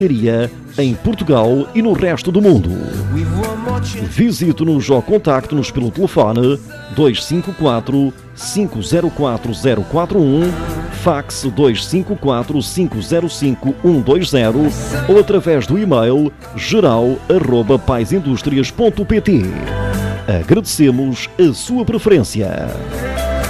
em Portugal e no resto do mundo. Visite-nos ou contacte-nos pelo telefone 254 504 041, fax 254 505 120 ou através do e-mail geral@paisindustrias.pt. Agradecemos a sua preferência.